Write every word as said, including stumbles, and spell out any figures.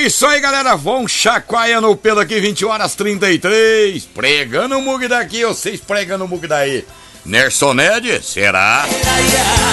isso aí, galera. Vão chacoalhando o pelo aqui, vinte horas trinta e três. Pregando o mug daqui, vocês pregando o mug daí. Nersoned, será?